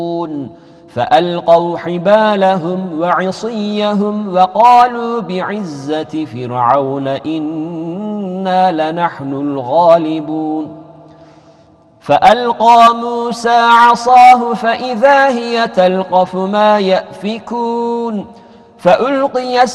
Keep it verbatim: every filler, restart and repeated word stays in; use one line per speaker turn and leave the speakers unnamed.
فألقوا حبالهم وعصيهم وقالوا بعزة فرعون إنا لنحن الغالبون فألقى موسى عصاه فإذا هي تلقف ما يأفكون فألقي